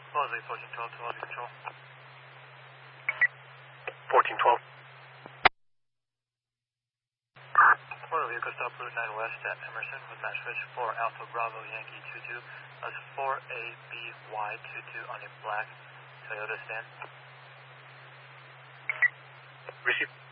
Mosley, 1412 to Mosley Control. 1412. Motor vehicle stop Route 9 West at Emerson with match switch 4 Alpha Bravo Yankee 22. That's 4ABY22 on a black Toyota sedan. Receive.